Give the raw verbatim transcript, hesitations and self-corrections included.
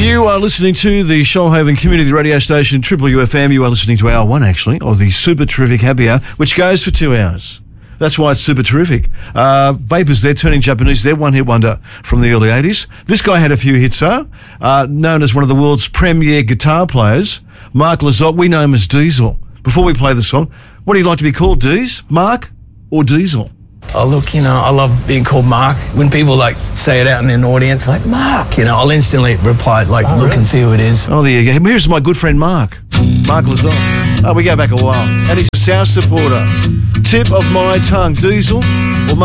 You are listening to the Shoalhaven Community Radio Station, Triple U F M. You are listening to hour one, actually, of the Super Terrific Happy Hour, which goes for two hours. That's why it's super terrific. Uh, Vapors, they're turning Japanese. They're one-hit wonder from the early eighties. This guy had a few hits, though. Uh, known as one of the world's premier guitar players, Mark Lizotte. We know him as Diesel. Before we play the song, what do you like to be called, Deez? Mark or Diesel? Oh, look, you know, I love being called Mark. When people, like, say it out in an audience, like, Mark, you know, I'll instantly reply, like, oh, look really? And see who it is. Oh, there you go. Here's my good friend Mark. Mark Lizotte. Oh, we go back a while. And he's a South supporter. Tip of my tongue, Diesel or Mark?